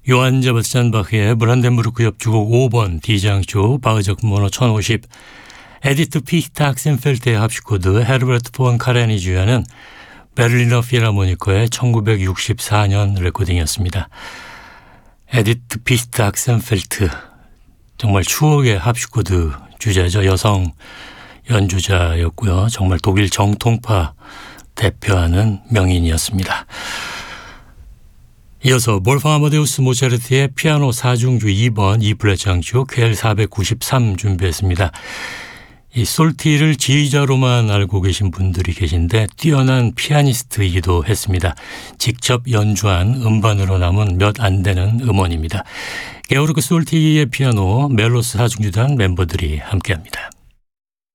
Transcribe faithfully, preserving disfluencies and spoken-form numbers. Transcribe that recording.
요한 세바스찬 바흐의 브란덴부르크 협주곡 오 번 D장조 바흐적 모노 천오십, 에디트 피히트 악센펠트의 합주코드 헤르베르트 폰 카렌이 주연은 베를리너 필하모니커의 천구백육십사 년 레코딩이었습니다. 에디트 피히트 악센펠트, 정말 추억의 합주코드 주자죠. 여성 연주자였고요. 정말 독일 정통파 대표하는 명인이었습니다. 이어서 몰팡 아마데우스 모차르트의 피아노 사중주 이 번 E 플랫 장조 퀘일 사백구십삼 준비했습니다. 이 솔티를 지휘자로만 알고 계신 분들이 계신데 뛰어난 피아니스트이기도 했습니다. 직접 연주한 음반으로 남은 몇 안 되는 음원입니다. 게오르크 솔티의 피아노 멜로스 사중주단 멤버들이 함께합니다.